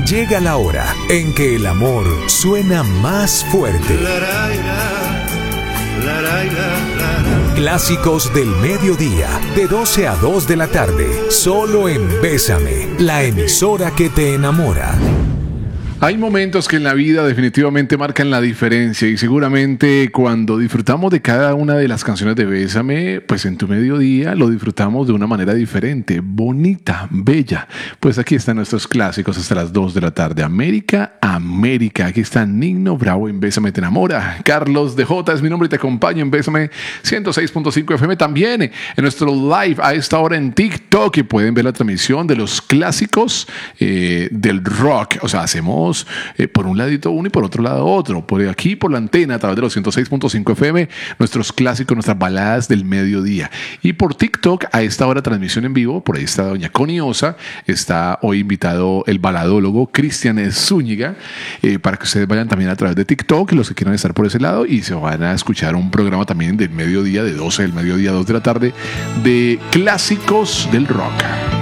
Llega la hora en que el amor suena más fuerte. Clásicos del mediodía, de 12 a 2 de la tarde, solo en Bésame, la emisora que te enamora. Hay momentos que en la vida definitivamente marcan la diferencia y seguramente cuando disfrutamos de cada una de las canciones de Bésame, pues en tu mediodía lo disfrutamos de una manera diferente, bonita, bella. Pues aquí están nuestros clásicos hasta las 2 de la tarde. América, América. Aquí está Nino Bravo en Bésame te enamora. Carlos DJ es mi nombre y te acompaño en Bésame 106.5 FM. También en nuestro live a esta hora en TikTok y pueden ver la transmisión de los clásicos del rock. O sea, hacemos por un ladito uno y por otro lado otro. Por aquí, por la antena, a través de los 106.5 FM, nuestros clásicos, nuestras baladas del mediodía. Y por TikTok, a esta hora, transmisión en vivo. Por ahí está doña Connie Osa. Está hoy invitado el baladólogo Cristian Zúñiga, para que ustedes vayan también a través de TikTok, los que quieran estar por ese lado, y se van a escuchar un programa también del mediodía, de 12 del mediodía a 2 de la tarde, de clásicos del rock.